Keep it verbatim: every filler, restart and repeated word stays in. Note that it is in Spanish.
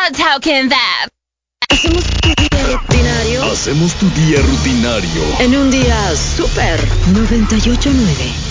not talking that. Hacemos tu día rutinario. Hacemos tu día rutinario. En un día súper noventa y ocho nueve.